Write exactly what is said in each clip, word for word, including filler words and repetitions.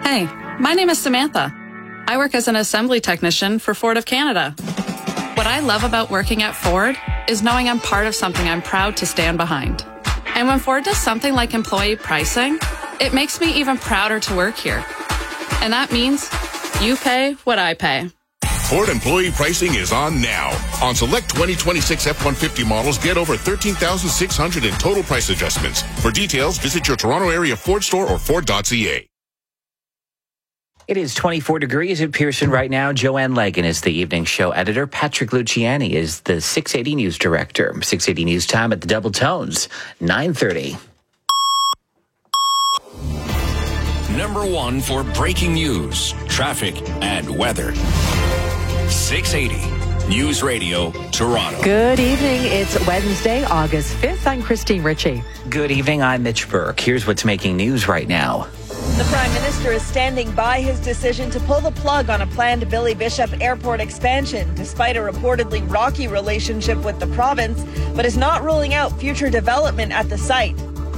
Hey, my name is Samantha. I work as an assembly technician for Ford of Canada. What I love about working at Ford is knowing I'm part of something I'm proud to stand behind. And when Ford does something like employee pricing, it makes me even prouder to work here. And that means you pay what I pay. Ford employee pricing is on now. On select twenty twenty-six F one fifty models, get over thirteen thousand six hundred in total price adjustments. For details, visit your Toronto area Ford store or Ford dot C A. It is twenty-four degrees at Pearson right now. Joanne Legan is the evening show editor. Patrick Luciani is the six eighty News director. six eighty News time at the Double Tones, nine thirty. Number one for breaking news, traffic, and weather. six eighty News Radio, Toronto. Good evening. It's Wednesday, August fifth. I'm Christine Ritchie. Good evening. I'm Mitch Burke. Here's what's making news right now. The Prime Minister is standing by his decision to pull the plug on a planned Billy Bishop Airport expansion, despite a reportedly rocky relationship with the province, but is not ruling out future development at the site.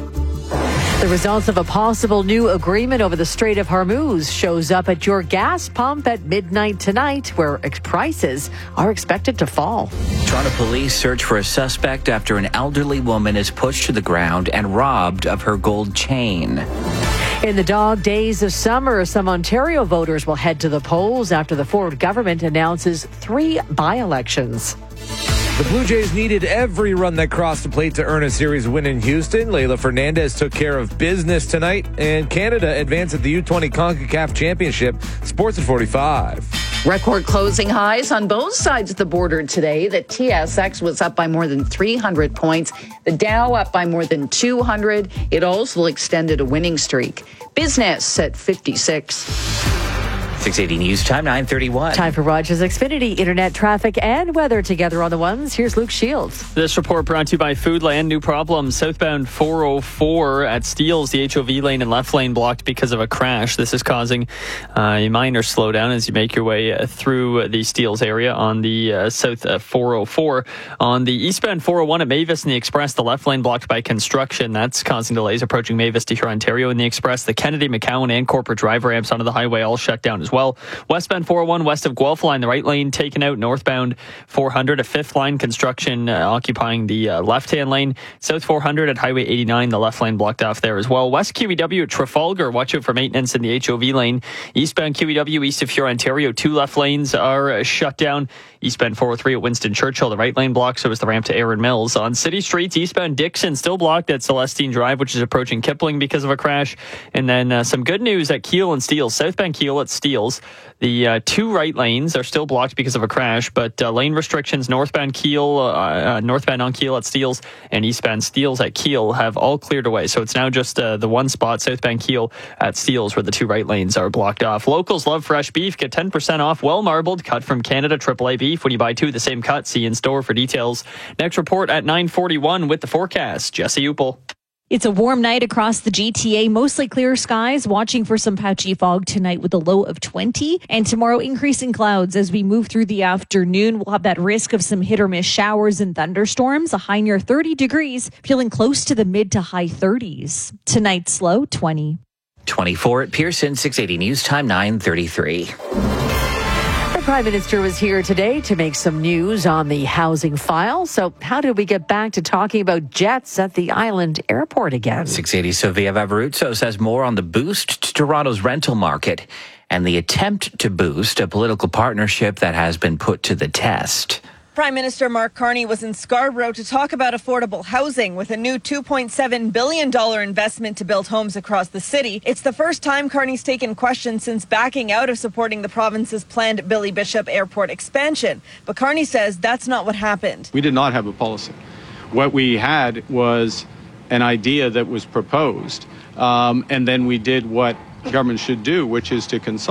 The results of a possible new agreement over the Strait of Hormuz shows up at your gas pump at midnight tonight, where prices are expected to fall. Toronto police search for a suspect after an elderly woman is pushed to the ground and robbed of her gold chain. In the dog days of summer, some Ontario voters will head to the polls after the Ford government announces three by-elections. The Blue Jays needed every run that crossed the plate to earn a series win in Houston. Leila Fernandez took care of business tonight, and Canada advanced at the U twenty CONCACAF Championship. Sports at forty-five. Record closing highs on both sides of the border today. The T S X was up by more than three hundred points. The Dow up by more than two hundred. It also extended a winning streak. Business at fifty-six. six eighty News time, nine thirty-one. Time for Rogers Xfinity, internet traffic and weather together on the ones. Here's Luke Shields. This report brought to you by Foodland. New problem. Southbound four oh four at Steeles. The H O V lane and left lane blocked because of a crash. This is causing uh, a minor slowdown as you make your way uh, through the Steeles area on the uh, south uh, four oh four. On the eastbound four oh one at Mavis and the Express, the left lane blocked by construction. That's causing delays approaching Mavis to Huron, Ontario. In the Express, the Kennedy, McCowan, and corporate drive ramps onto the highway all shut down as well. Westbound four oh one west of Guelph line, the right lane taken out. Northbound four hundred, a fifth line construction uh, occupying the uh, left-hand lane. South four hundred at Highway eighty-nine, the left lane blocked off there as well. West Q E W at Trafalgar, watch out for maintenance in the H O V lane. Eastbound Q E W east of Huron, Ontario, two left lanes are uh, shut down. Eastbound four oh three at Winston Churchill, the right lane blocked, so is the ramp to Erin Mills. On city streets, eastbound Dixon still blocked at Celestine Drive, which is approaching Kipling because of a crash. And then uh, some good news at Keele and Steeles. Southbound Keele at Steeles. The uh, two right lanes are still blocked because of a crash, but uh, lane restrictions northbound Keele, uh, uh, northbound on Keele at Steeles, and eastbound Steeles at Keele have all cleared away. So it's now just uh, the one spot, southbound Keele at Steeles, where the two right lanes are blocked off. Locals love fresh beef. Get ten percent off well marbled, cut from Canada, triple A beef when you buy two of the same cut. See in store for details. Next report at nine forty-one with the forecast. Jesse Upel. It's a warm night across the G T A, mostly clear skies, watching for some patchy fog tonight with a low of twenty. And tomorrow, increasing clouds as we move through the afternoon. We'll have that risk of some hit or miss showers and thunderstorms, a high near thirty degrees, feeling close to the mid to high thirties. Tonight's low, twenty. twenty-four at Pearson, six eighty News time, nine thirty-three. The Prime Minister was here today to make some news on the housing file. So how did we get back to talking about jets at the island airport again? six eighty Sofia Vavaruzzo says more on the boost to Toronto's rental market and the attempt to boost a political partnership that has been put to the test. Prime Minister Mark Carney was in Scarborough to talk about affordable housing with a new two point seven billion dollars investment to build homes across the city. It's the first time Carney's taken questions since backing out of supporting the province's planned Billy Bishop Airport expansion. But Carney says that's not what happened. We did not have a policy. What we had was an idea that was proposed, um, and then we did what government should do, which is to consult.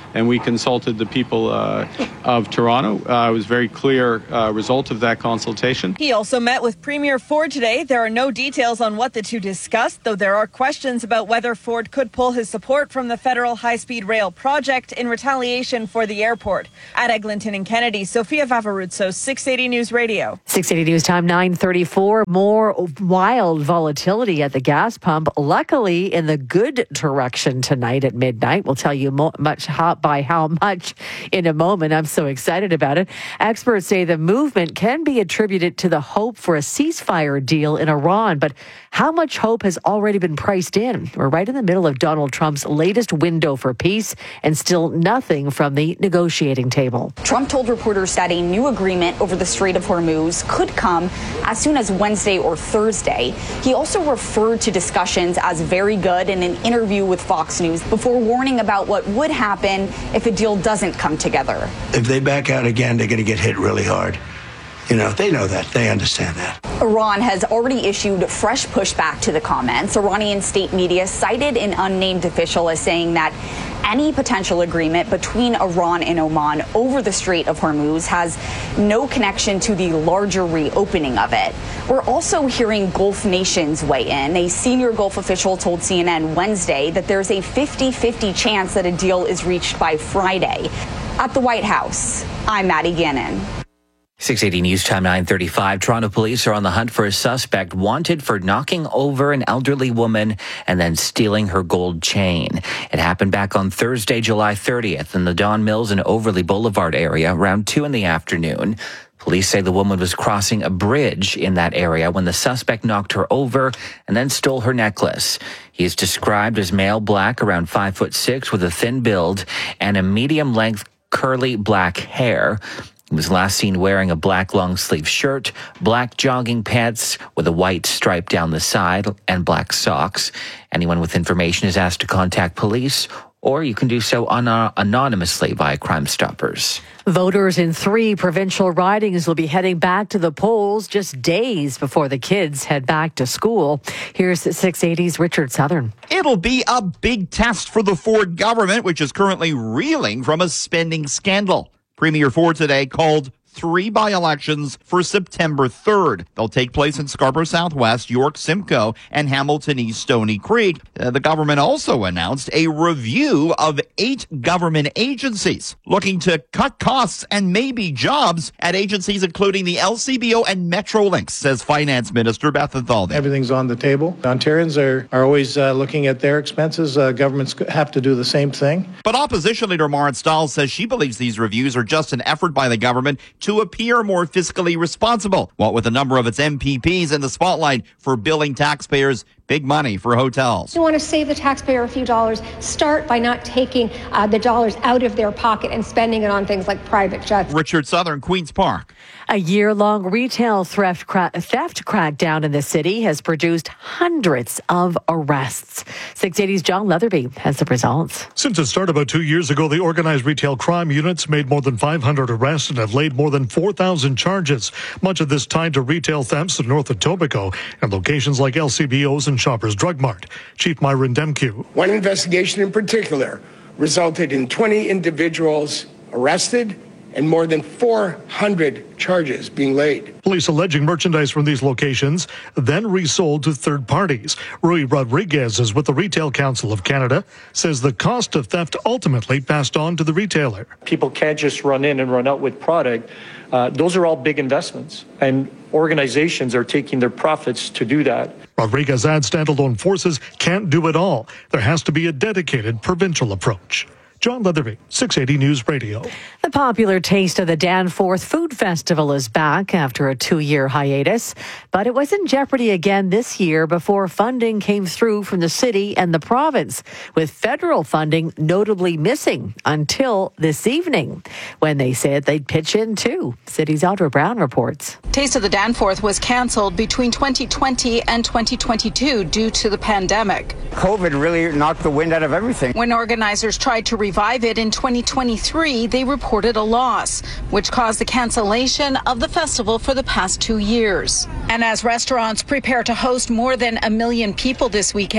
and we consulted the people uh, of Toronto. Uh, it was a very clear uh, result of that consultation. He also met with Premier Ford today. There are no details on what the two discussed, though there are questions about whether Ford could pull his support from the federal high-speed rail project in retaliation for the airport. At Eglinton and Kennedy, Sophia Vavaruzzo, six eighty News Radio. six eighty News Time, nine thirty-four. More wild volatility at the gas pump. Luckily, in the good direction tonight at midnight. We'll tell you mo- much how, by how much in a moment. I'm so excited about it. Experts say the movement can be attributed to the hope for a ceasefire deal in Iran. But how much hope has already been priced in? We're right in the middle of Donald Trump's latest window for peace and still nothing from the negotiating table. Trump told reporters that a new agreement over the Strait of Hormuz could come as soon as Wednesday or Thursday. He also referred to discussions as very good in an interview with Fox News before warning about what would happen if a deal doesn't come together. If they back out again, they're going to get hit really hard. You know, they know that. They understand that. Iran has already issued fresh pushback to the comments. Iranian state media cited an unnamed official as saying that any potential agreement between Iran and Oman over the Strait of Hormuz has no connection to the larger reopening of it. We're also hearing Gulf nations weigh in. A senior Gulf official told C N N Wednesday that there's a fifty-fifty chance that a deal is reached by Friday. At the White House, I'm Maddie Gannon. six eighty News Time, nine thirty-five. Toronto police are on the hunt for a suspect wanted for knocking over an elderly woman and then stealing her gold chain. It happened back on Thursday, July thirtieth in the Don Mills and Overley Boulevard area around two in the afternoon. Police say the woman was crossing a bridge in that area when the suspect knocked her over and then stole her necklace. He is described as male black, around five foot six, with a thin build and a medium length curly black hair. He was last seen wearing a black long-sleeve shirt, black jogging pants with a white stripe down the side, and black socks. Anyone with information is asked to contact police, or you can do so on, uh, anonymously via Crime Stoppers. Voters in three provincial ridings will be heading back to the polls just days before the kids head back to school. Here's six eighty's Richard Southern. It'll be a big test for the Ford government, which is currently reeling from a spending scandal. Premier Ford today called three by-elections for September third. They'll take place in Scarborough Southwest, York Simcoe, and Hamilton East Stony Creek. Uh, the government also announced a review of eight government agencies looking to cut costs and maybe jobs at agencies including the L C B O and Metrolinx, says Finance Minister Beth Athaldi. Everything's on the table. Ontarians are, are always uh, looking at their expenses. Uh, governments have to do the same thing. But Opposition Leader Marit Stahl says she believes these reviews are just an effort by the government to appear more fiscally responsible, what with a number of its M P Ps in the spotlight for billing taxpayers big money for hotels. You want to save the taxpayer a few dollars, start by not taking uh, the dollars out of their pocket and spending it on things like private jets. Richard Southern, Queen's Park. A year-long retail theft, cra- theft crackdown in the city has produced hundreds of arrests. six eighty's John Leatherby has the results. Since it started about two years ago, the organized retail crime units made more than five hundred arrests and have laid more than four thousand charges. Much of this tied to retail thefts in North Etobicoke and locations like L C B Os and Shoppers Drug Mart. Chief Myron Demkew. One investigation in particular resulted in twenty individuals arrested and more than four hundred charges being laid. Police alleging merchandise from these locations then resold to third parties. Rui Rodriguez is with the Retail Council of Canada, says the cost of theft ultimately passed on to the retailer. People can't just run in and run out with product. Uh, those are all big investments, and organizations are taking their profits to do that. Rodriguez adds standalone forces can't do it all. There has to be a dedicated provincial approach. John Leatherby, six eighty News Radio. The popular Taste of the Danforth Food Festival is back after a two-year hiatus, but it was in jeopardy again this year before funding came through from the city and the province, with federal funding notably missing until this evening, when they said they'd pitch in too. City's Audra Brown reports. Taste of the Danforth was cancelled between twenty twenty and twenty twenty-two due to the pandemic. COVID really knocked the wind out of everything. When organizers tried to revive it in twenty twenty-three, they reported a loss, which caused the cancellation of the festival for the past two years. And as restaurants prepare to host more than a million people this weekend,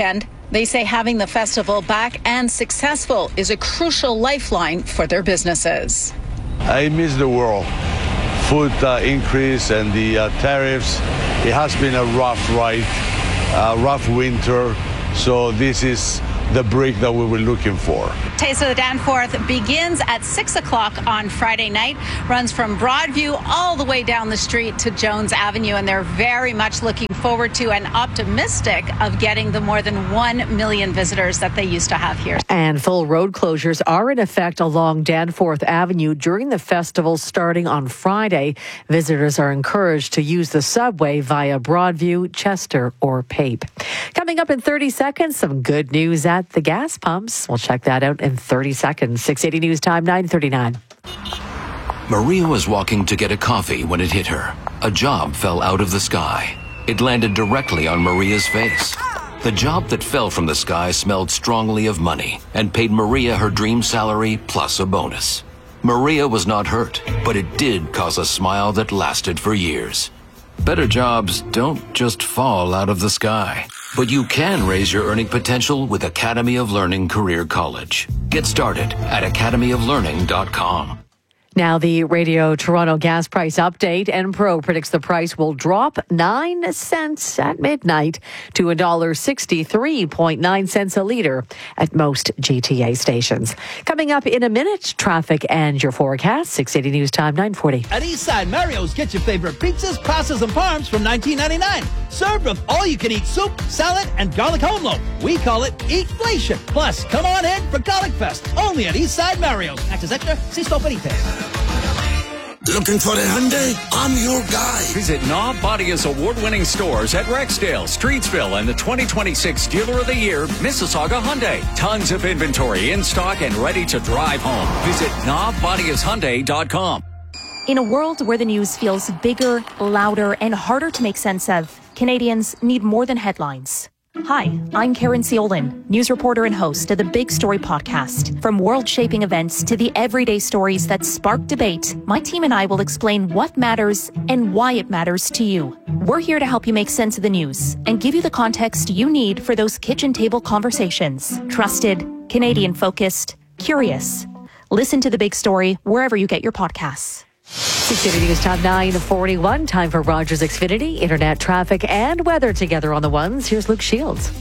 They say having the festival back and successful is a crucial lifeline for their businesses. I miss the world. Food uh, increase and the uh, tariffs. It has been a rough ride, a rough winter. So this is the break that we were looking for. Taste of the Danforth begins at six o'clock on Friday night, runs from Broadview all the way down the street to Jones Avenue, and they're very much looking forward to and optimistic of getting the more than one million visitors that they used to have here. And full road closures are in effect along Danforth Avenue during the festival starting on Friday. Visitors are encouraged to use the subway via Broadview, Chester, or Pape. Coming up in thirty seconds, some good news at the gas pumps. We'll check that out in thirty seconds. six eighty News Time, nine thirty-nine. Maria was walking to get a coffee when it hit her. A job fell out of the sky. It landed directly on Maria's face. The job that fell from the sky smelled strongly of money and paid Maria her dream salary plus a bonus. Maria was not hurt, but it did cause a smile that lasted for years. Better jobs don't just fall out of the sky, but you can raise your earning potential with Academy of Learning Career College. Get started at academy of learning dot com. Now the Radio Toronto gas price update. Enpro predicts the price will drop nine cents at midnight to one dollar sixty-three point nine cents a litre at most G T A stations. Coming up in a minute, traffic and your forecast. six eighty News Time, nine forty. At Eastside Mario's, get your favorite pizzas, pastas, and parms from nineteen ninety-nine. Served with all-you-can-eat soup, salad, and garlic home loaf. We call it Eatflation. Plus, come on in for Garlic Fest, only at Eastside Mario's. Access extra, see Store Benitez. Looking for a Hyundai? I'm your guy. Visit Knob Bodia's award-winning stores at Rexdale, Streetsville, and the twenty twenty-six Dealer of the Year, Mississauga Hyundai. Tons of inventory in stock and ready to drive home. Visit knob bodias hyundai dot com. In a world where the news feels bigger, louder, and harder to make sense of, Canadians need more than headlines. Hi, I'm Karen Ciolin, news reporter and host of the Big Story podcast. From world-shaping events to the everyday stories that spark debate, my team and I will explain what matters and why it matters to you. We're here to help you make sense of the news and give you the context you need for those kitchen table conversations. Trusted, Canadian-focused, curious. Listen to The Big Story wherever you get your podcasts. six eighty News Time, nine forty-one. Time for Rogers Xfinity, internet traffic and weather together on the ones. Here's Luke Shields.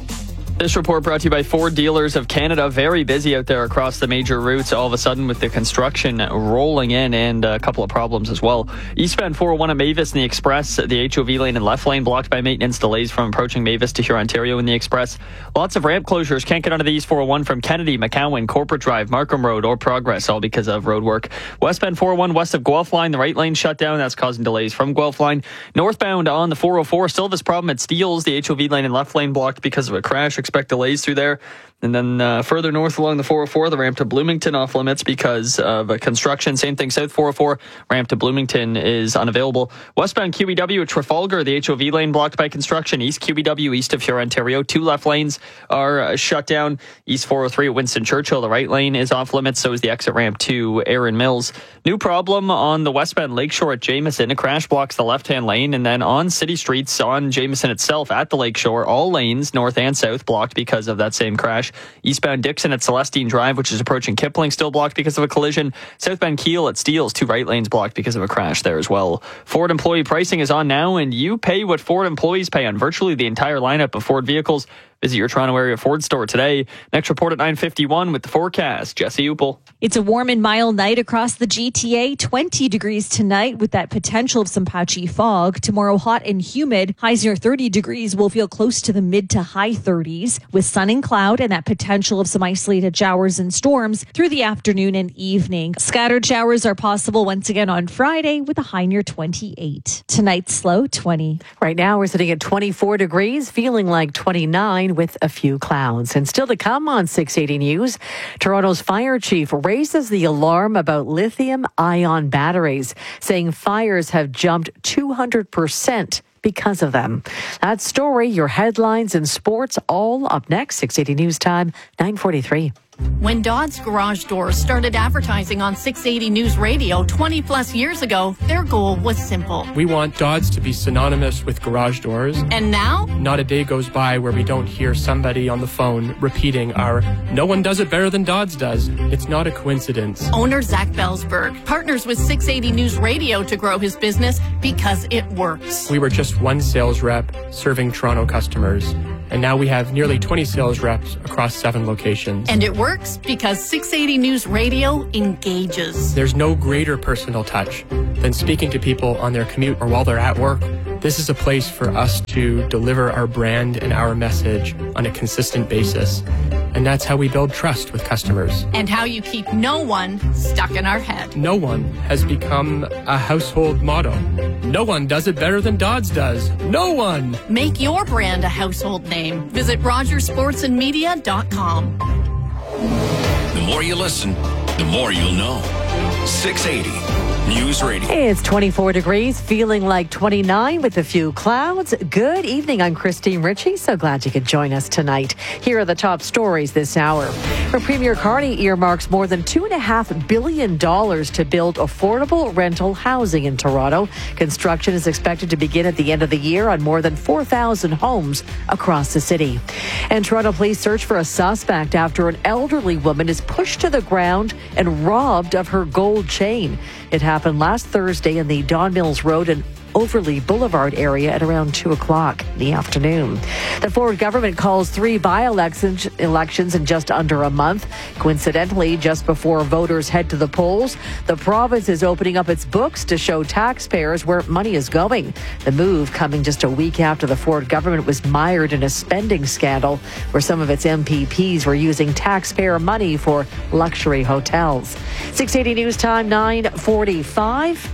This report brought to you by Ford Dealers of Canada. Very busy out there across the major routes all of a sudden with the construction rolling in and a couple of problems as well. Eastbound four oh one at Mavis in the Express, the H O V lane and left lane blocked by maintenance delays from approaching Mavis to Huron, Ontario in the Express. Lots of ramp closures. Can't get onto the East four oh one from Kennedy, McCowan, Corporate Drive, Markham Road or Progress, all because of road work. Westbound four oh one west of Guelph line, the right lane shut down. That's causing delays from Guelph line. Northbound on the four oh four, still this problem at Steeles, the H O V lane and left lane blocked because of a crash. Expect delays through there. And then uh, further north along the four oh four, the ramp to Bloomington off limits because of a construction. Same thing, south four oh four, ramp to Bloomington is unavailable. Westbound Q E W at Trafalgar, the H O V lane blocked by construction. East Q E W, east of Huron, Ontario, two left lanes are uh, shut down. East four oh three at Winston Churchill, the right lane is off limits. So is the exit ramp to Erin Mills. New problem on the westbound Lakeshore at Jameson. A crash blocks the left-hand lane. And then on city streets on Jameson itself at the Lakeshore, all lanes, north and south, blocked because of that same crash. Eastbound Dixon at Celestine Drive, which is approaching Kipling, still blocked because of a collision. Southbound Keele at Steeles, two right lanes blocked because of a crash there as well. Ford employee pricing is on now, and you pay what Ford employees pay on virtually the entire lineup of Ford vehicles. Visit your Toronto area Ford store today. Next report at nine fifty-one with the forecast. Jesse Upel. It's a warm and mild night across the G T A. twenty degrees tonight with that potential of some patchy fog. Tomorrow, hot and humid. Highs near thirty degrees. Will feel close to the mid to high thirties with sun and cloud and that potential of some isolated showers and storms through the afternoon and evening. Scattered showers are possible once again on Friday with a high near twenty-eight. Tonight's low, twenty. Right now, we're sitting at twenty-four degrees, feeling like twenty-nine with a few clouds. And still to come on six eighty News, Toronto's fire chief raises the alarm about lithium-ion batteries, saying fires have jumped two hundred percent because of them. That story, your headlines and sports, all up next. six eighty News Time, nine forty-three. When Dodds Garage Doors started advertising on six eighty News Radio twenty plus years ago, their goal was simple. We want Dodds to be synonymous with garage doors. And now? Not a day goes by where we don't hear somebody on the phone repeating our, "No one does it better than Dodds does." It's not a coincidence. Owner Zach Belsberg partners with six eighty News Radio to grow his business because it works. We were just one sales rep serving Toronto customers. And now we have nearly twenty sales reps across seven locations. And it works because six eighty News Radio engages. There's no greater personal touch than speaking to people on their commute or while they're at work. This is a place for us to deliver our brand and our message on a consistent basis. And that's how we build trust with customers. And how you keep no one stuck in our head. No one has become a household motto. No one does it better than Dodds does. No one! Make your brand a household name. Visit rogers sports and media dot com. The more you listen, the more you'll know. six eighty News Radio. It's twenty-four degrees, feeling like twenty-nine with a few clouds. Good evening. I'm Christine Ritchie. So glad you could join us tonight. Here are the top stories this hour. Where Premier Carney earmarks more than two point five billion dollars to build affordable rental housing in Toronto. Construction is expected to begin at the end of the year on more than four thousand homes across the city. And Toronto police search for a suspect after an elderly woman is pushed to the ground and robbed of her gold chain. It happened last Thursday in the Don Mills Road and Overlea Boulevard area at around two o'clock in the afternoon. The Ford government calls three by-elections elections in just under a month. Coincidentally, just before voters head to the polls, the province is opening up its books to show taxpayers where money is going. The move coming just a week after the Ford government was mired in a spending scandal where some of its M P Ps were using taxpayer money for luxury hotels. six eighty News Time, nine forty-five.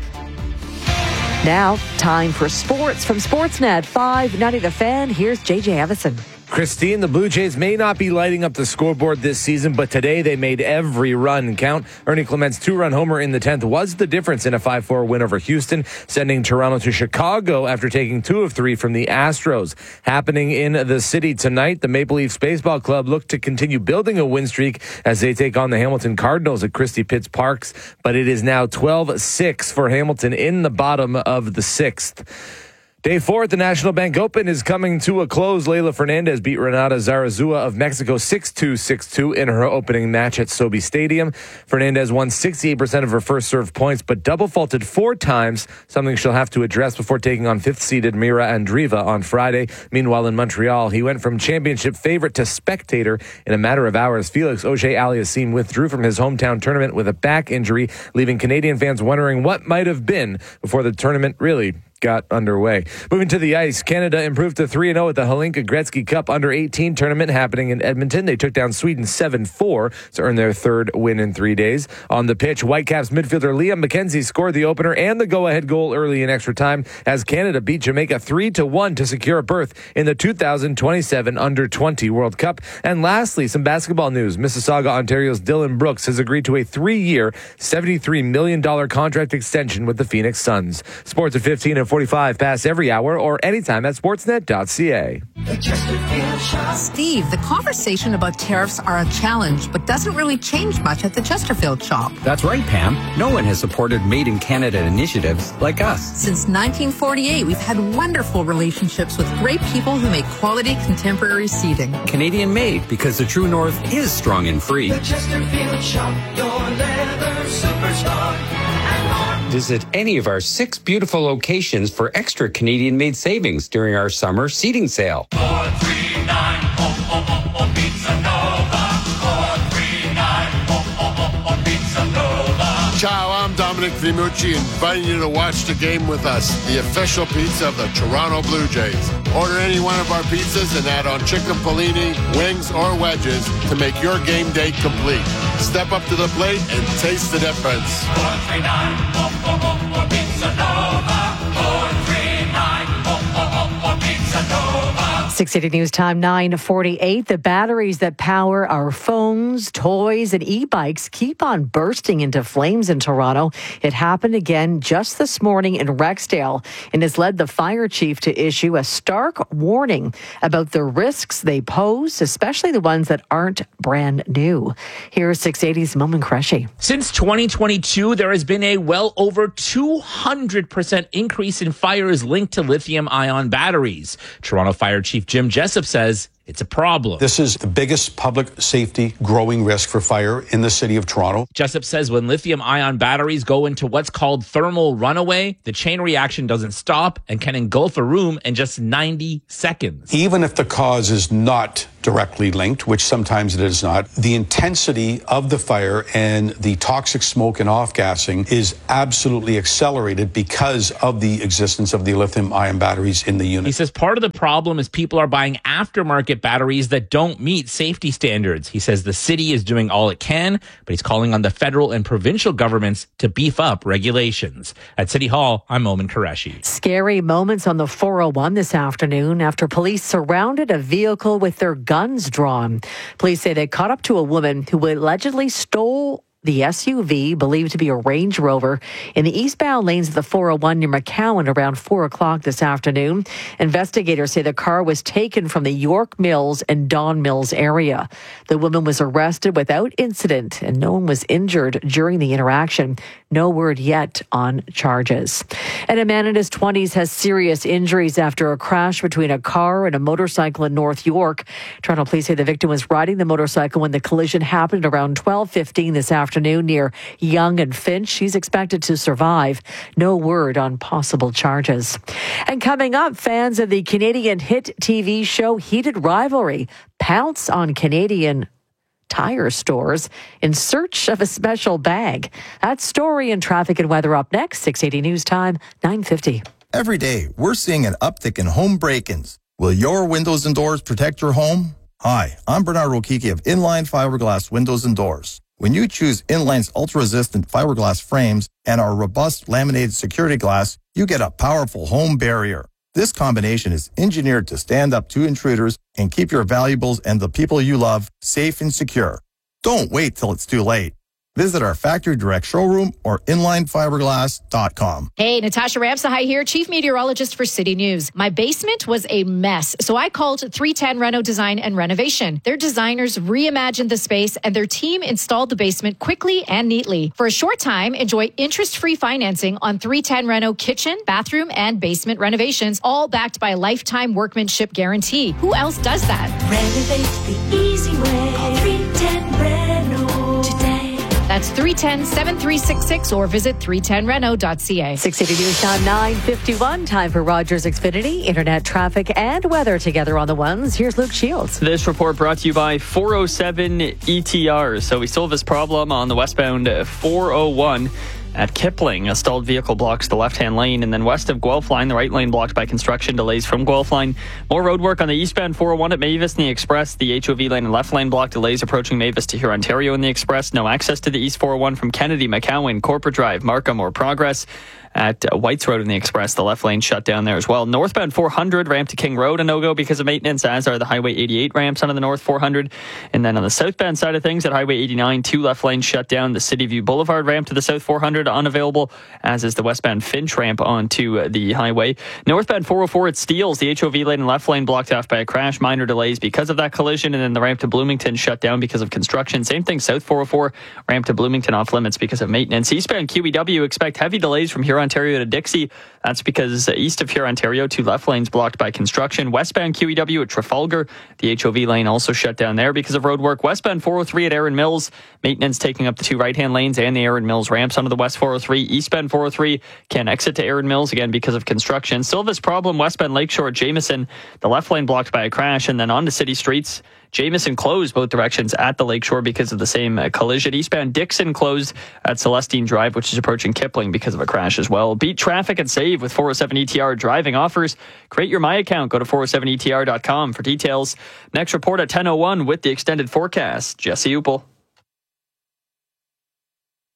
Now, time for sports from Sportsnet five ninety The Fan. Here's J J Evison. Christine, the Blue Jays may not be lighting up the scoreboard this season, but today they made every run count. Ernie Clement's two-run homer in the tenth was the difference in a five four win over Houston, sending Toronto to Chicago after taking two of three from the Astros. Happening in the city tonight, the Maple Leafs Baseball Club look to continue building a win streak as they take on the Hamilton Cardinals at Christie Pitts Parks, but it is now twelve six for Hamilton in the bottom of the sixth. Day four at the National Bank Open is coming to a close. Leylah Fernandez beat Renata Zarazua of Mexico six two, six two in her opening match at SoBi Stadium. Fernandez won sixty-eight percent of her first serve points, but double faulted four times, something she'll have to address before taking on fifth-seeded Mira Andreeva on Friday. Meanwhile, in Montreal, he went from championship favorite to spectator in a matter of hours. Felix Auger-Aliassime withdrew from his hometown tournament with a back injury, leaving Canadian fans wondering what might have been before the tournament really got underway. Moving to the ice, Canada improved to three and oh at the Hlinka Gretzky Cup under eighteen tournament happening in Edmonton. They took down Sweden seven four to earn their third win in three days. On the pitch, Whitecaps midfielder Liam McKenzie scored the opener and the go-ahead goal early in extra time as Canada beat Jamaica three to one to secure a berth in the two thousand twenty-seven under twenty World Cup. And lastly, some basketball news. Mississauga, Ontario's Dylan Brooks has agreed to a three-year, seventy-three million dollars contract extension with the Phoenix Suns. Sports at fifteen and forty-five past every hour or anytime at sportsnet dot c a. Steve, the conversation about tariffs are a challenge, but doesn't really change much at the Chesterfield shop. That's right, Pam. No one has supported Made in Canada initiatives like us. Since nineteen forty-eight, we've had wonderful relationships with great people who make quality contemporary seating. Canadian made, because the true north is strong and free. The Chesterfield shop, your leather superstar. Visit any of our six beautiful locations for extra Canadian-made savings during our summer seating sale. four three nine, oh, oh, oh, oh, Pizza Nova. four three nine, oh, oh, oh, oh, Pizza Nova. Ciao, I'm Dominic Vimucci, inviting you to watch the game with us, the official pizza of the Toronto Blue Jays. Order any one of our pizzas and add on chicken polini, wings, or wedges to make your game day complete. Step up to the plate and taste the difference. four three nine, oh, oh, oh, oh, Pizza Nova. four three nine, oh, oh, oh, oh, Pizza Nova. six eighty News Time, nine forty-eight. The batteries that power our phones, toys, and e-bikes keep on bursting into flames in Toronto. It happened again just this morning in Rexdale and has led the fire chief to issue a stark warning about the risks they pose, especially the ones that aren't brand new. Here's six eighty's Momin Qureshi. Since twenty twenty-two, there has been a well over two hundred percent increase in fires linked to lithium-ion batteries. Toronto Fire Chief Jim Jessup says it's a problem. This is the biggest public safety growing risk for fire in the city of Toronto. Jessup says when lithium-ion batteries go into what's called thermal runaway, the chain reaction doesn't stop and can engulf a room in just ninety seconds. Even if the cause is not directly linked, which sometimes it is not, the intensity of the fire and the toxic smoke and off-gassing is absolutely accelerated because of the existence of the lithium-ion batteries in the unit. He says part of the problem is people are buying aftermarket batteries that don't meet safety standards. He says the city is doing all it can, but he's calling on the federal and provincial governments to beef up regulations. At City Hall, I'm Momin Qureshi. Scary moments on the four oh one this afternoon after police surrounded a vehicle with their guns drawn. Police say they caught up to a woman who allegedly stole the S U V, believed to be a Range Rover, in the eastbound lanes of the four oh one near McCowan around four o'clock this afternoon. Investigators say the car was taken from the York Mills and Don Mills area. The woman was arrested without incident and no one was injured during the interaction. No word yet on charges. And a man in his twenties has serious injuries after a crash between a car and a motorcycle in North York. Toronto police say the victim was riding the motorcycle when the collision happened around twelve fifteen this afternoon near Yonge and Finch. She's expected to survive. No word on possible charges. And coming up, fans of the Canadian hit T V show Heated Rivalry pounce on Canadian tire stores in search of a special bag. That story and traffic and weather up next. six eighty News Time, nine fifty. Every day, we're seeing an uptick in home break-ins. Will your windows and doors protect your home? Hi, I'm Bernard Rokiki of Inline Fiberglass Windows and Doors. When you choose Inline's ultra-resistant fiberglass frames and our robust laminated security glass, you get a powerful home barrier. This combination is engineered to stand up to intruders and keep your valuables and the people you love safe and secure. Don't wait till it's too late. Visit our factory direct showroom or inline fiberglass dot com. Hey, Natasha Ramsahai here, Chief Meteorologist for City News. My basement was a mess, so I called three ten Reno Design and Renovation. Their designers reimagined the space and their team installed the basement quickly and neatly. For a short time, enjoy interest-free financing on three ten Reno kitchen, bathroom, and basement renovations, all backed by a lifetime workmanship guarantee. Who else does that? Renovate the easy way. Call three ten Reno today. That's three one zero, seven three six six or visit three ten reno dot c a. six eighty News Time, nine fifty-one. Time for Rogers Xfinity, internet traffic and weather together on the ones. Here's Luke Shields. This report brought to you by four oh seven E T R. So we still have this problem on the westbound four oh one. At Kipling, a stalled vehicle blocks the left-hand lane, and then west of Guelph Line, the right lane blocked by construction delays from Guelph Line. More road work on the eastbound four oh one at Mavis and the Express. The H O V lane and left lane block delays approaching Mavis to Huron, Ontario in the Express. No access to the east four oh one from Kennedy, McCowan, Corporate Drive, Markham, or Progress. At uh, Whites Road in the Express, the left lane shut down there as well. Northbound four hundred, ramp to King Road, a no-go because of maintenance, as are the Highway eighty-eight ramps onto the North four hundred. And then on the southbound side of things, at Highway eighty-nine, two left lanes shut down. The City View Boulevard ramp to the South four hundred unavailable, as is the westbound Finch ramp onto uh, the highway. Northbound four oh four at Steeles, the H O V lane and left lane blocked off by a crash. Minor delays because of that collision, and then the ramp to Bloomington shut down because of construction. Same thing, South four oh four, ramp to Bloomington off limits because of maintenance. Eastbound Q E W, expect heavy delays from Huron, Ontario to Dixie. That's because east of Huron, Ontario, two left lanes blocked by construction. Westbound Q E W at Trafalgar, the H O V lane also shut down there because of road work. Westbound four oh three at Erin Mills, maintenance taking up the two right-hand lanes and the Erin Mills ramps onto the West four oh three. Eastbound four oh three can exit to Erin Mills again because of construction. Still this problem, westbound Lakeshore at Jameson, the left lane blocked by a crash, and then onto city streets. Jameson closed both directions at the Lakeshore because of the same uh, collision. Eastbound Dixon closed at Celestine Drive, which is approaching Kipling because of a crash as well. Beat traffic and save with four oh seven E T R driving offers. Create your My Account. Go to four oh seven E T R dot com for details. Next report at ten oh one with the extended forecast. Jesse Upel.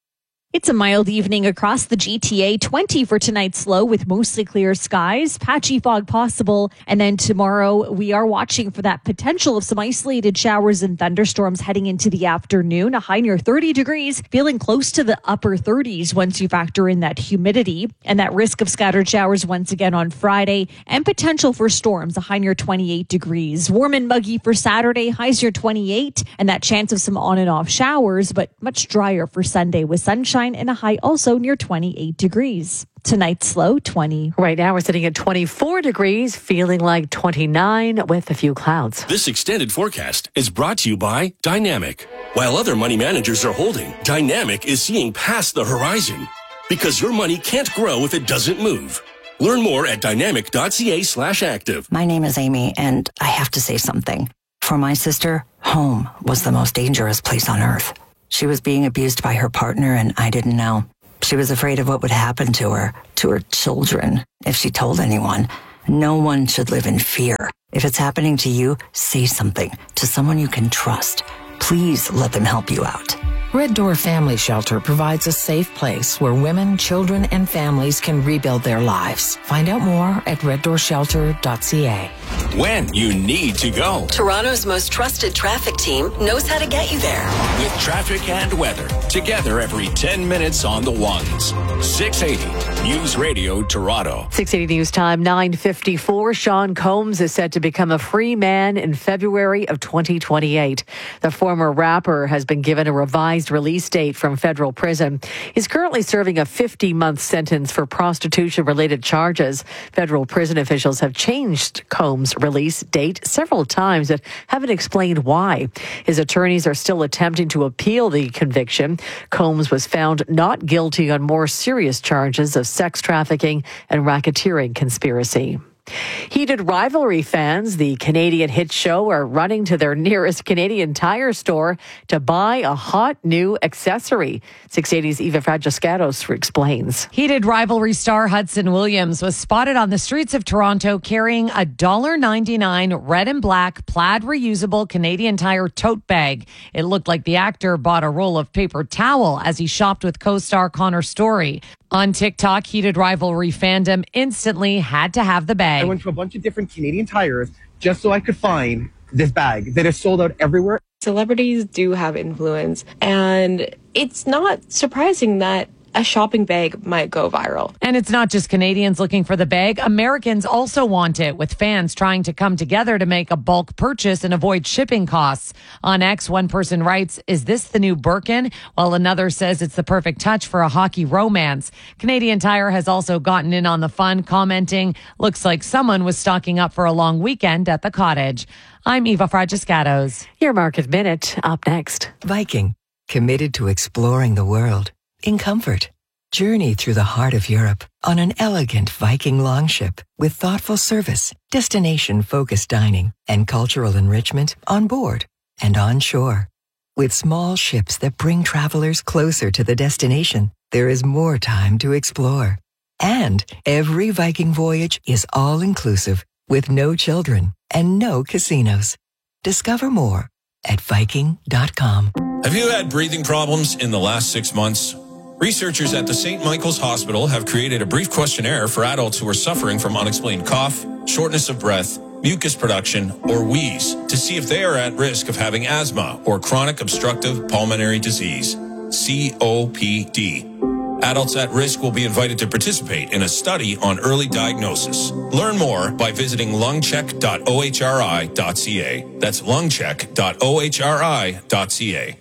It's a mild evening across the G T A, twenty for tonight's low with mostly clear skies, patchy fog possible. And then tomorrow we are watching for that potential of some isolated showers and thunderstorms heading into the afternoon, a high near thirty degrees, feeling close to the upper thirties once you factor in that humidity and that risk of scattered showers once again on Friday and potential for storms, a high near twenty-eight degrees. Warm and muggy for Saturday, highs near twenty-eight and that chance of some on and off showers, but much drier for Sunday with sunshine and a high also near twenty-eight degrees. Tonight's low, twenty. Right now we're sitting at twenty-four degrees, feeling like twenty-nine with a few clouds. This extended forecast is brought to you by Dynamic. While other money managers are holding, Dynamic is seeing past the horizon. Because your money can't grow if it doesn't move. Learn more at dynamic.ca slash active. My name is Amy, and I have to say something. For my sister, home was the most dangerous place on earth. She was being abused by her partner, and I didn't know. She was afraid of what would happen to her, to her children, if she told anyone. No one should live in fear. If it's happening to you, say something to someone you can trust. Please let them help you out. Red Door Family Shelter provides a safe place where women, children, and families can rebuild their lives. Find out more at red door shelter dot c a. When you need to go. Toronto's most trusted traffic team knows how to get you there. With traffic and weather. Together every ten minutes on the ones. six eighty News Radio Toronto. six eighty News Time, nine fifty-four. Sean Combs is set to become a free man in February of twenty twenty-eight. The former rapper has been given a revised release date from federal prison. He's currently serving a fifty-month sentence for prostitution-related charges. Federal prison officials have changed Combs' release date several times but haven't explained why. His attorneys are still attempting to appeal the conviction. Combs was found not guilty on more serious charges of sex trafficking and racketeering conspiracy. Heated rivalry fans, the Canadian hit show, are running to their nearest Canadian Tire store to buy a hot new accessory. six eighty's Eva Fragiscatos explains. Heated rivalry star Hudson Williams was spotted on the streets of Toronto carrying a one dollar ninety-nine red and black plaid reusable Canadian Tire tote bag. It looked like the actor bought a roll of paper towel as he shopped with co-star Connor Story. On TikTok, heated rivalry fandom instantly had to have the bag. I went to a bunch of different Canadian Tires just so I could find this bag that is sold out everywhere. Celebrities do have influence, and it's not surprising that a shopping bag might go viral. And it's not just Canadians looking for the bag. Americans also want it, with fans trying to come together to make a bulk purchase and avoid shipping costs. On X, one person writes, "Is this the new Birkin?" While another says it's the perfect touch for a hockey romance. Canadian Tire has also gotten in on the fun, commenting, "Looks like someone was stocking up for a long weekend at the cottage." I'm Eva Fragiscatos. Your Market Minute up next. Viking, committed to exploring the world. In comfort, journey through the heart of Europe on an elegant Viking longship with thoughtful service, destination-focused dining, and cultural enrichment on board and on shore. With small ships that bring travelers closer to the destination, there is more time to explore. And every Viking voyage is all-inclusive with no children and no casinos. Discover more at viking dot com. Have you had breathing problems in the last six months? Researchers at the Saint Michael's Hospital have created a brief questionnaire for adults who are suffering from unexplained cough, shortness of breath, mucus production, or wheeze to see if they are at risk of having asthma or chronic obstructive pulmonary disease, C O P D. Adults at risk will be invited to participate in a study on early diagnosis. Learn more by visiting lungcheck dot o h r i dot c a. That's lungcheck dot o h r i dot c a.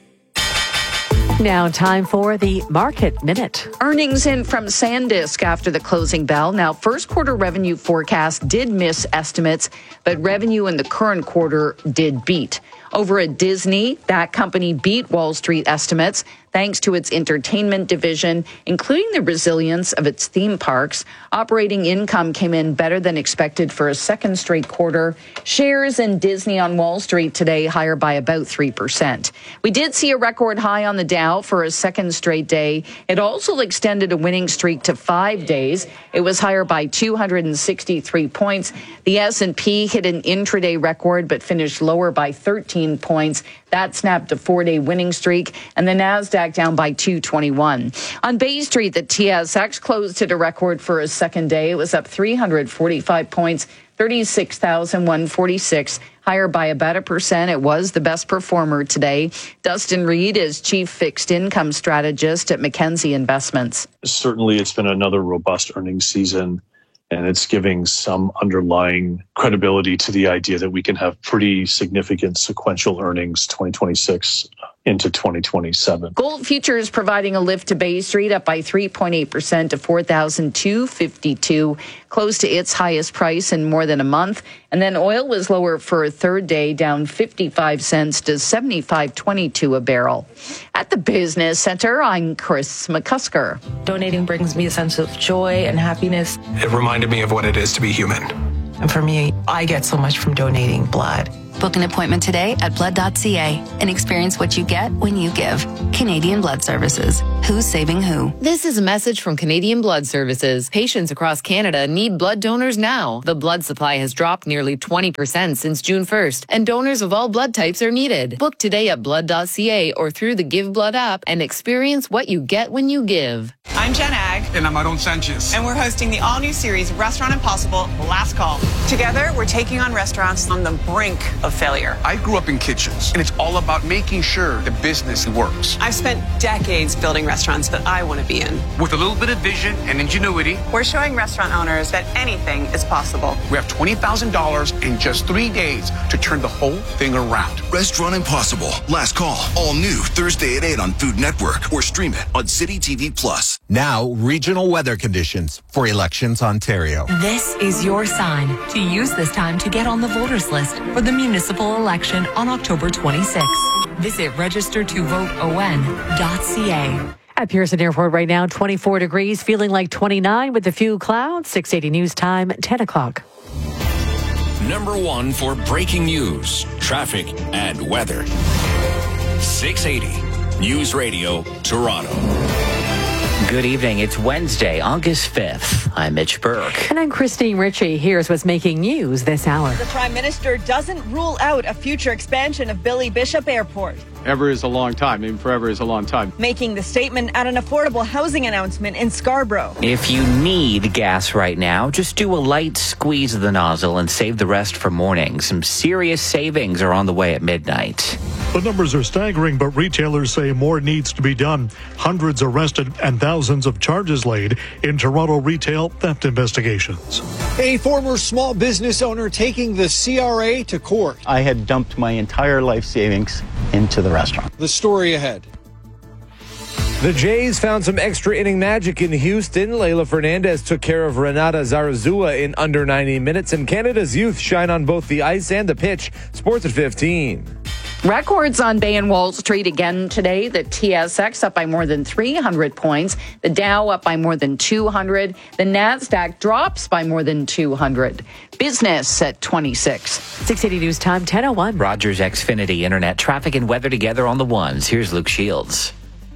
Now time for the Market Minute. Earnings in from SanDisk after the closing bell. Now, first quarter revenue forecast did miss estimates, but revenue in the current quarter did beat. Over at Disney, that company beat Wall Street estimates thanks to its entertainment division, including the resilience of its theme parks. Operating income came in better than expected for a second straight quarter. Shares in Disney on Wall Street today higher by about three percent. We did see a record high on the Dow for a second straight day. It also extended a winning streak to five days. It was higher by two hundred sixty-three points. The S and P hit an intraday record but finished lower by thirteen fifteen points. That snapped a four-day winning streak, and the NASDAQ down by two twenty-one. On Bay Street, the T S X closed at a record for a second day. It was up three hundred forty-five points, thirty-six thousand one hundred forty-six, higher by about a percent. It was the best performer today. Dustin Reed is chief fixed income strategist at Mackenzie Investments. Certainly, it's been another robust earnings season, and it's giving some underlying credibility to the idea that we can have pretty significant sequential earnings twenty twenty-six into twenty twenty-seven. Gold futures providing a lift to Bay Street, up by three point eight percent to four thousand two hundred fifty-two, close to its highest price in more than a month. And then oil was lower for a third day, down fifty-five cents to seventy-five twenty-two a barrel. At the Business Center, I'm Chris McCusker. Donating brings me a sense of joy and happiness. It reminded me of what it is to be human. And for me, I get so much from donating blood. Book an appointment today at blood dot c a and experience what you get when you give. Canadian Blood Services. Who's saving who? This is a message from Canadian Blood Services. Patients across Canada need blood donors now. The blood supply has dropped nearly twenty percent since June first, and donors of all blood types are needed. Book today at blood dot c a or through the Give Blood app and experience what you get when you give. I'm Jen Ag. And I'm Aaron Sanchez. And we're hosting the all-new series Restaurant Impossible Last Call. Together, we're taking on restaurants on the brink of failure. I grew up in kitchens, and it's all about making sure the business works. I've spent decades building restaurants that I want to be in. With a little bit of vision and ingenuity, we're showing restaurant owners that anything is possible. We have twenty thousand dollars in just three days to turn the whole thing around. Restaurant Impossible Last Call. All new Thursday at eight on Food Network or stream it on City T V Plus. Now, regional weather conditions for Elections Ontario. This is your sign to use this time to get on the voters list for the municipal election on October twenty-sixth. Visit register to vote o n dot c a. At Pearson Airport right now, twenty-four degrees, feeling like twenty-nine with a few clouds. six eighty News Time, ten o'clock. Number one for breaking news, traffic, and weather. six eighty News Radio, Toronto. Good evening. It's Wednesday, August fifth. I'm Mitch Burke. And I'm Christine Ritchie. Here's what's making news this hour. The Prime Minister doesn't rule out a future expansion of Billy Bishop Airport. Ever is a long time. I mean, forever is a long time. Making the statement at an affordable housing announcement in Scarborough. If you need gas right now, just do a light squeeze of the nozzle and save the rest for morning. Some serious savings are on the way at midnight. The numbers are staggering, but retailers say more needs to be done. Hundreds arrested and thousands of charges laid in Toronto retail theft investigations. A former small business owner taking the C R A to court. I had dumped my entire life savings into the restaurant. The story ahead. The Jays found some extra inning magic in Houston. Leila Fernandez took care of Renata Zarazua in under ninety minutes, and Canada's youth shine on both the ice and the pitch. Sports at fifteen. Records on Bay and Wall Street again today. The T S X up by more than three hundred points. The Dow up by more than two hundred. The NASDAQ drops by more than two hundred. Business at twenty-six. six eighty News Time, ten oh one. Rogers Xfinity Internet traffic and weather together on the ones. Here's Luke Shields.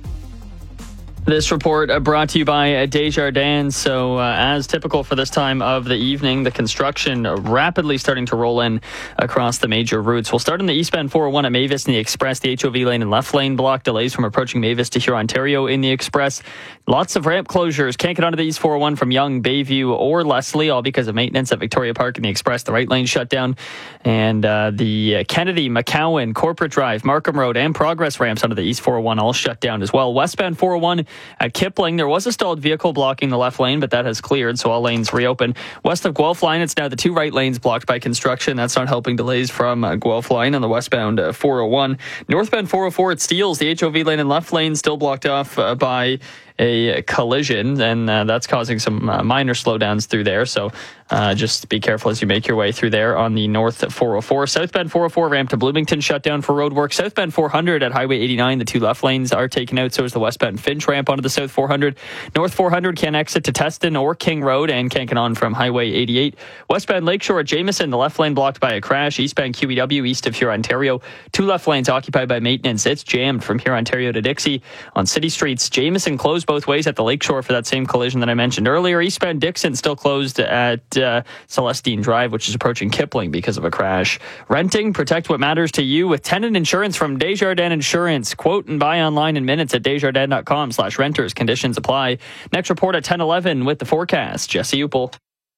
This report uh, brought to you by uh, Desjardins. So, uh, as typical for this time of the evening, the construction uh, rapidly starting to roll in across the major routes. We'll start on the eastbound four oh one at Mavis in the Express, the H O V lane and left lane block. Delays from approaching Mavis to Huron, Ontario in the Express. Lots of ramp closures. Can't get onto the East four oh one from Yonge, Bayview, or Leslie, all because of maintenance at Victoria Park in the Express. The right lane shut down. And uh, the uh, Kennedy, McCowan, Corporate Drive, Markham Road, and Progress ramps onto the East four oh one all shut down as well. Westbound four oh one at Kipling, there was a stalled vehicle blocking the left lane, but that has cleared, so all lanes reopen. West of Guelph line, it's now the two right lanes blocked by construction. That's not helping delays from uh, Guelph line on the westbound uh, four oh one. Northbound four oh four at Steeles, the H O V lane and left lane still blocked off uh, by a collision, and uh, that's causing some uh, minor slowdowns through there. So uh, just be careful as you make your way through there on the north four oh four. Southbound four oh four ramp to Bloomington shut down for roadwork. Southbound four hundred at Highway eighty-nine, the two left lanes are taken out. So is the westbound Finch ramp onto the south four hundred. North four hundred can't exit to Teston or King Road and can't get on from Highway eighty-eight. Westbound Lakeshore at Jameson, the left lane blocked by a crash. Eastbound Q E W east of Huron, Ontario, two left lanes occupied by maintenance. It's jammed from Huron, Ontario to Dixie. On city streets, Jameson closed closed both ways at the Lakeshore for that same collision that I mentioned earlier. Eastbound Dixon still closed at uh, Celestine Drive, which is approaching Kipling because of a crash. Renting, protect what matters to you with tenant insurance from Desjardins Insurance. Quote and buy online in minutes at desjardins.com slash renters. Conditions apply. Next report at ten eleven with the forecast. Jesse Upel.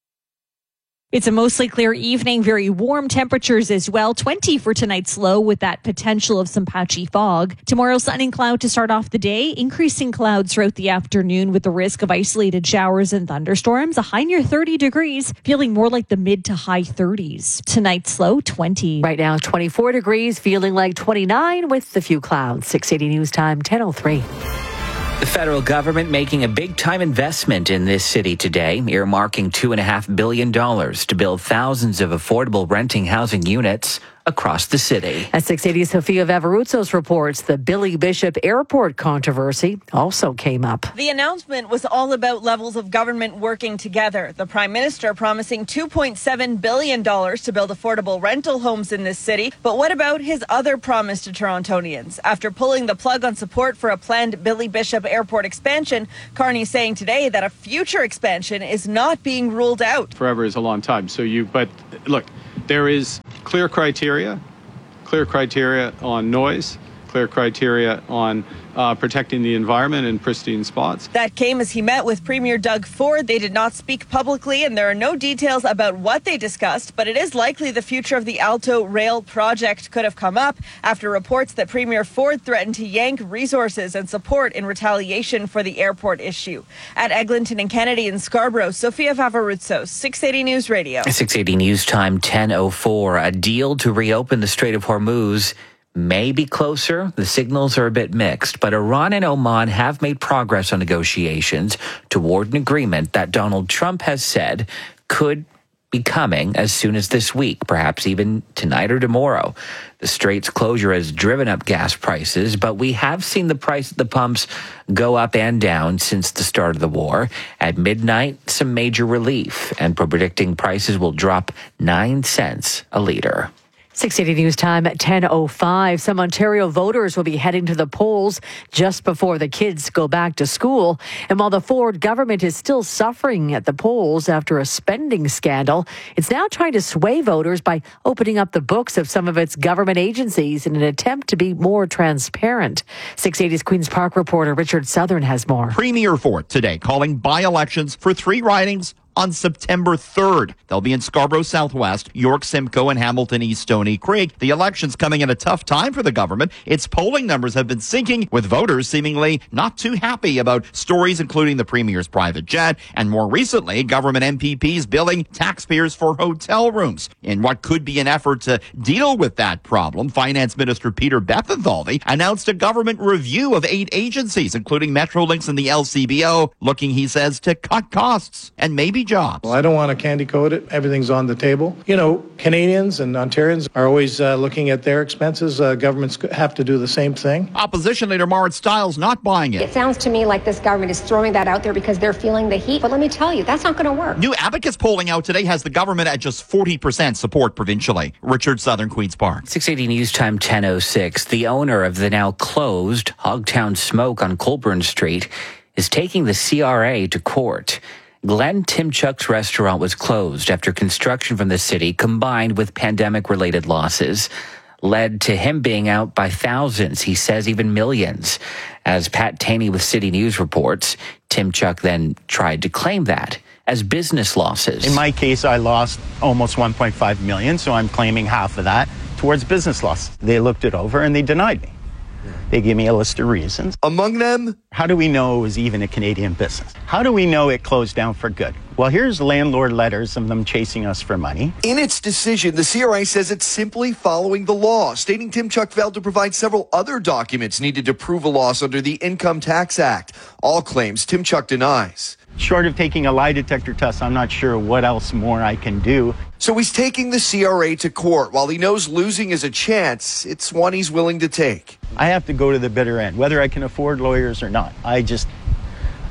It's a mostly clear evening, very warm temperatures as well. twenty for tonight's low with that potential of some patchy fog. Tomorrow, sun and cloud to start off the day. Increasing clouds throughout the afternoon with the risk of isolated showers and thunderstorms. A high near thirty degrees, feeling more like the mid to high thirties. Tonight's low, twenty. Right now, twenty-four degrees, feeling like twenty-nine with a few clouds. six eighty News Time, ten oh three. The federal government making a big-time investment in this city today, earmarking two point five billion dollars to build thousands of affordable renting housing units across the city. At six eighty, Sofia Vavarutsos reports the Billy Bishop Airport controversy also came up. The announcement was all about levels of government working together. The Prime Minister promising two point seven billion dollars to build affordable rental homes in this city. But what about his other promise to Torontonians? After pulling the plug on support for a planned Billy Bishop Airport expansion, Carney saying today that a future expansion is not being ruled out. Forever is a long time. So you, but look, there is clear criteria, clear criteria on noise, clear criteria on uh, protecting the environment in pristine spots. That came as he met with Premier Doug Ford. They did not speak publicly, and there are no details about what they discussed, but it is likely the future of the Alto Rail project could have come up after reports that Premier Ford threatened to yank resources and support in retaliation for the airport issue. At Eglinton and Kennedy in Scarborough, Sofia Vavarutsos, six eighty News Radio. six eighty News Time, ten oh four. A deal to reopen the Strait of Hormuz may be closer. The signals are a bit mixed, but Iran and Oman have made progress on negotiations toward an agreement that Donald Trump has said could be coming as soon as this week, perhaps even tonight or tomorrow. The strait's closure has driven up gas prices, but we have seen the price at the pumps go up and down since the start of the war. At midnight, some major relief, and predicting prices will drop nine cents a litre. six eighty News Time at ten oh five. Some Ontario voters will be heading to the polls just before the kids go back to school. And while the Ford government is still suffering at the polls after a spending scandal, it's now trying to sway voters by opening up the books of some of its government agencies in an attempt to be more transparent. six eighty's Queen's Park reporter Richard Southern has more. Premier Ford today calling by-elections for three ridings on September third. They'll be in Scarborough Southwest, York Simcoe, and Hamilton East Stony Creek. The election's coming at a tough time for the government. Its polling numbers have been sinking, with voters seemingly not too happy about stories including the Premier's private jet, and more recently, government M P Ps billing taxpayers for hotel rooms. In what could be an effort to deal with that problem, Finance Minister Peter Bethlenfalvy announced a government review of eight agencies, including Metrolinx and the L C B O, looking, he says, to cut costs and maybe jobs. Well, I don't want to candy coat it. Everything's on the table. You know, Canadians and Ontarians are always uh, looking at their expenses. Uh, governments have to do the same thing. Opposition leader Marit Stiles not buying it. It sounds to me like this government is throwing that out there because they're feeling the heat. But let me tell you, that's not going to work. New Abacus polling out today has the government at just forty percent support provincially. Richard Southern, Queen's Park. six eighty News Time, ten oh six. The owner of the now closed Hogtown Smoke on Colburn Street is taking the C R A to court. Glenn Timchuk's restaurant was closed after construction from the city, combined with pandemic-related losses, led to him being out by thousands, he says even millions. As Pat Taney with City News reports, Timchuk then tried to claim that as business losses. In my case, I lost almost one point five million dollars, so I'm claiming half of that towards business loss. They looked it over and they denied me. They gave me a list of reasons. Among them, how do we know it was even a Canadian business? How do we know it closed down for good? Well, here's landlord letters of them chasing us for money. In its decision, the C R A says it's simply following the law, stating Timchuk failed to provide several other documents needed to prove a loss under the Income Tax Act. All claims Timchuk denies. Short of taking a lie detector test, I'm not sure what else more I can do. So he's taking the C R A to court. While he knows losing is a chance, it's one he's willing to take. I have to go to the bitter end, whether I can afford lawyers or not. I just,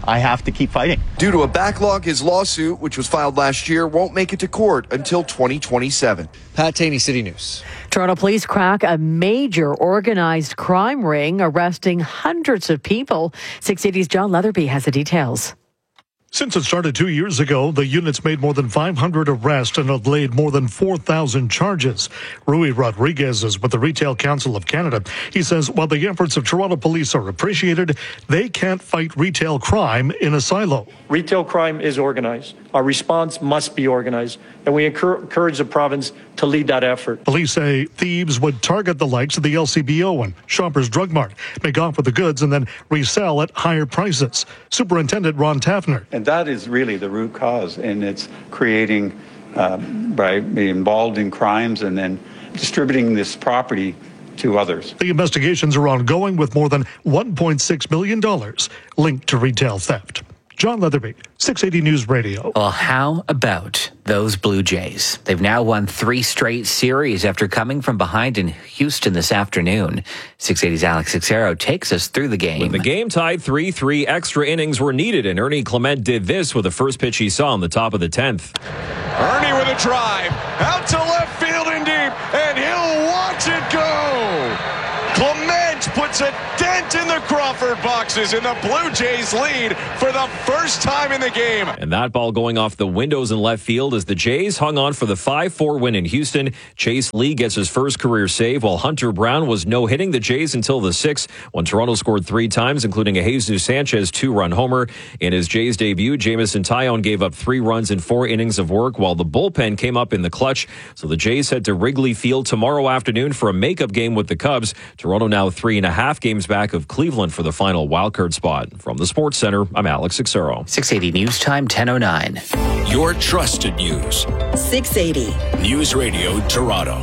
I have to keep fighting. Due to a backlog, his lawsuit, which was filed last year, won't make it to court until twenty twenty-seven. Pat Taney, City News. Toronto police crack a major organized crime ring, arresting hundreds of people. six eighty's John Leatherby has the details. Since it started two years ago, the unit's made more than five hundred arrests and have laid more than four thousand charges. Rui Rodriguez is with the Retail Council of Canada. He says while the efforts of Toronto police are appreciated, they can't fight retail crime in a silo. Retail crime is organized. Our response must be organized, and we encourage the province to lead that effort. Police say thieves would target the likes of the L C B O and Shoppers Drug Mart, make off with the goods, and then resell at higher prices. Superintendent Ron Taffner. And that is really the root cause, and it's creating, um, by being involved in crimes and then distributing this property to others. The investigations are ongoing with more than one point six million dollars linked to retail theft. John Leatherby, six eighty News Radio. Well, how about those Blue Jays? They've now won three straight series after coming from behind in Houston this afternoon. six eighty's Alex Sixero takes us through the game. With the game tied three three, extra innings were needed, and Ernie Clement did this with the first pitch he saw on the top of the tenth. Ernie with a drive, out to left field and deep, and he'll watch it go! Clement puts a dent in the Crawford boxes, and the Blue Jays lead for the first time in the game. And that ball going off the windows in left field as the Jays hung on for the five four win in Houston. Chase Lee gets his first career save, while Hunter Brown was no-hitting the Jays until the sixth, when Toronto scored three times, including a Jesus Sanchez two-run homer. In his Jays debut, Jamison Tyone gave up three runs in four innings of work, while the bullpen came up in the clutch. So the Jays head to Wrigley Field tomorrow afternoon for a makeup game with the Cubs. Toronto now three and a half games back of Cleveland for the final wildcard spot. From the Sports Center, I'm Alex Sixero. six eighty News Time, ten oh nine. Your trusted news. six eighty News Radio Toronto.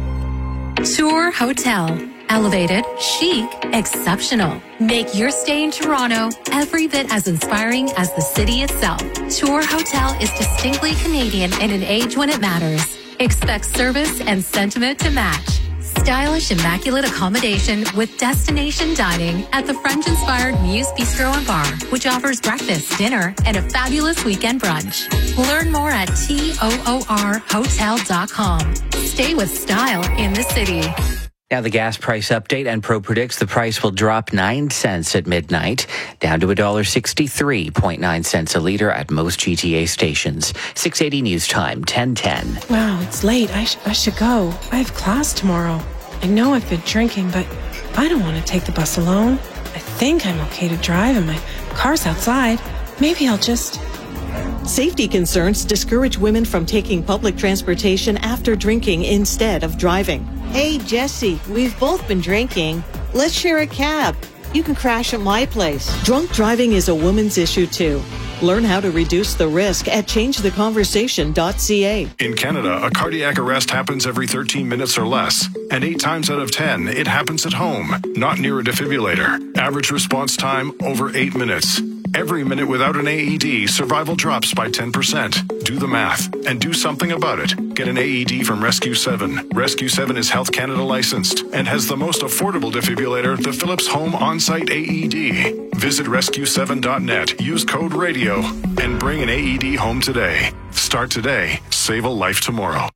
Tour Hotel. Elevated, chic, exceptional. Make your stay in Toronto every bit as inspiring as the city itself. Tour Hotel is distinctly Canadian in an age when it matters. Expect service and sentiment to match. Stylish, immaculate accommodation with destination dining at the French-inspired Muse Bistro and Bar, which offers breakfast, dinner, and a fabulous weekend brunch. Learn more at toor hotel dot com. Stay with style in the city. Now the gas price update. Enpro predicts the price will drop nine cents at midnight, down to one dollar sixty-three point nine cents a liter at most G T A stations. six eighty News Time, ten ten. Wow, it's late. I, sh- I should go. I have class tomorrow. I know I've been drinking, but I don't want to take the bus alone. I think I'm okay to drive, and my car's outside. Maybe I'll just... Safety concerns discourage women from taking public transportation after drinking instead of driving. Hey, Jesse, we've both been drinking. Let's share a cab. You can crash at my place. Drunk driving is a woman's issue, too. Learn how to reduce the risk at change the conversation dot c a. In Canada, a cardiac arrest happens every thirteen minutes or less. And eight times out of ten, it happens at home, not near a defibrillator. Average response time, over eight minutes. Every minute without an A E D, survival drops by ten percent. Do the math and do something about it. Get an A E D from Rescue seven. Rescue seven is Health Canada licensed and has the most affordable defibrillator, the Philips Home On-Site A E D. Visit rescue seven dot net, use code RADIO, and bring an A E D home today. Start today. Save a life tomorrow.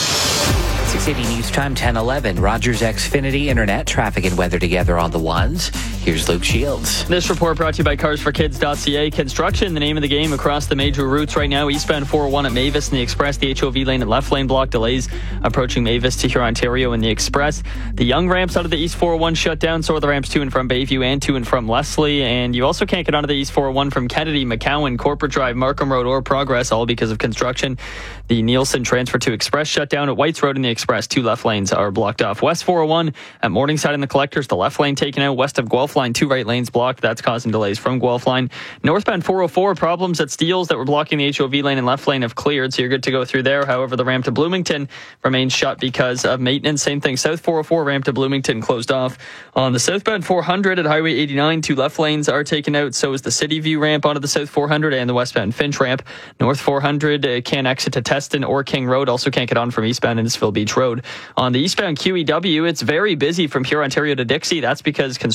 six eighty News Time, ten eleven. Rogers Xfinity Internet, traffic and weather together on the ones. Here's Luke Shields. This report brought to you by cars for kids dot c a. Construction, the name of the game across the major routes right now. Eastbound four oh one at Mavis and the Express. The H O V lane and left lane block delays approaching Mavis to Huron, Ontario and the Express. The Young ramps out of the East four oh one shut down. So are the ramps to and from Bayview and to and from Leslie. And you also can't get onto the East four oh one from Kennedy, McCowan, Corporate Drive, Markham Road, or Progress, all because of construction. The Nielsen transfer to Express shut down at Whites Road and the Express. Two left lanes are blocked off. West four oh one at Morningside and the Collectors, the left lane taken out. West of Guelph line, two right lanes blocked. That's causing delays from Guelph line. Northbound four oh four, problems at Steeles that were blocking the H O V lane and left lane have cleared, so you're good to go through there. However, the ramp to Bloomington remains shut because of maintenance. Same thing, South four oh four, ramp to Bloomington closed off. On the southbound four hundred at Highway eighty-nine, two left lanes are taken out. So is the City View ramp onto the South four hundred and the westbound Finch ramp. North four hundred uh, can't exit to Teston or King Road. Also can't get on from eastbound Innisfil Beach Road. On the eastbound Q E W, it's very busy from Huron, Ontario to Dixie. That's because construction is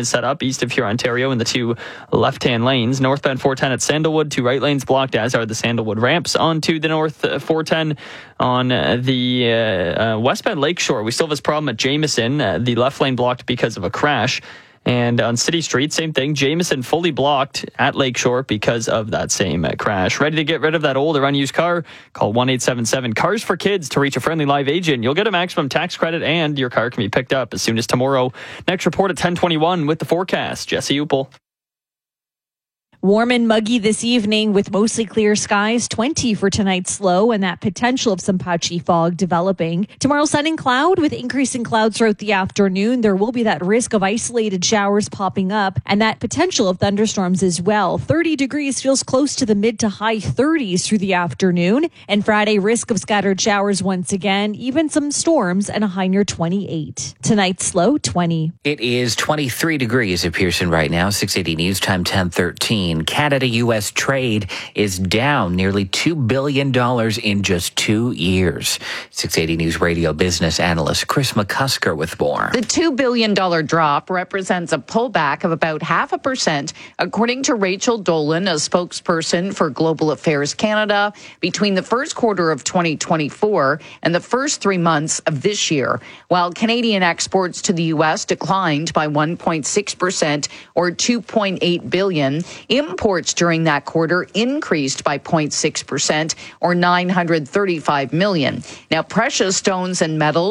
is set up east of here, Ontario, in the two left-hand lanes. Northbound four ten at Sandalwood, two right lanes blocked, as are the Sandalwood ramps onto the north four ten. On the uh, uh, westbound Lakeshore, we still have this problem at Jameson, uh, the left lane blocked because of a crash. And on City Street, same thing. Jameson fully blocked at Lakeshore because of that same uh, crash. Ready to get rid of that old or unused car? Call one eight seven seven Cars for Kids to reach a friendly live agent. You'll get a maximum tax credit and your car can be picked up as soon as tomorrow. Next report at ten twenty-one with the forecast. Jesse Upel. Warm and muggy this evening with mostly clear skies, twenty for tonight's low, and that potential of some patchy fog developing. Tomorrow, sun and cloud with increasing clouds throughout the afternoon. There will be that risk of isolated showers popping up and that potential of thunderstorms as well. thirty degrees feels close to the mid to high thirties through the afternoon. And Friday, risk of scattered showers once again, even some storms and a high near twenty-eight. Tonight's low, twenty. It is twenty-three degrees at Pearson right now. six eighty News Time, ten thirteen. Canada-U S trade is down nearly two billion dollars in just two years. six eighty News Radio business analyst Chris McCusker with more. The two billion dollars drop represents a pullback of about half a percent, according to Rachel Dolan, a spokesperson for Global Affairs Canada, between the first quarter of twenty twenty-four and the first three months of this year. While Canadian exports to the U S declined by one point six percent or two point eight billion dollars, imports during that quarter increased by zero point six percent or nine hundred thirty-five million dollars. Now, precious stones and metals